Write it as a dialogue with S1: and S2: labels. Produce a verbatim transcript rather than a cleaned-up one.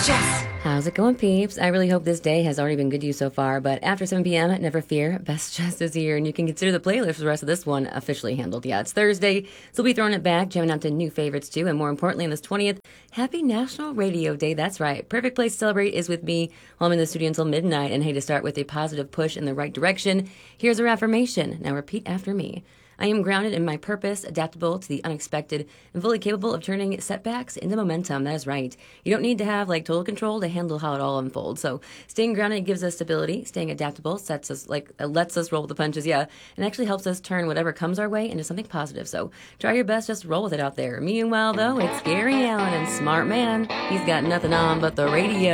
S1: How's it going, peeps? I really hope this day has already been good to you so far, but after seven p.m., never fear, Best Just is here, and you can consider the playlist for the rest of this one officially handled. Yeah, it's Thursday, so we'll be throwing it back, jamming out to new favorites too, and more importantly, on this twentieth, happy National Radio Day. That's right. Perfect place to celebrate is with me while I'm in the studio until midnight, and hey, to start with a positive push in the right direction, here's our affirmation. Now repeat after me. I am grounded in my purpose, adaptable to the unexpected, and fully capable of turning setbacks into momentum. That is right. You don't need to have like total control to handle how it all unfolds. So staying grounded gives us stability. Staying adaptable sets us like uh, lets us roll with the punches, yeah, and actually helps us turn whatever comes our way into something positive. So try your best, just roll with it out there. Meanwhile, though, it's Gary Allen and Smart Man. He's got nothing on but the radio.